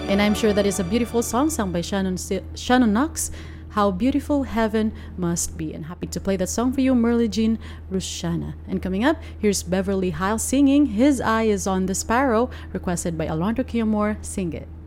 And I'm sure that is a beautiful song sung by Shannon Knox. How Beautiful Heaven Must Be. And happy to play that song for you, Merle Jean Rushana. And coming up, here's Beverly Hile singing His Eye is on the Sparrow, requested by Alondra Kilmore. Sing it.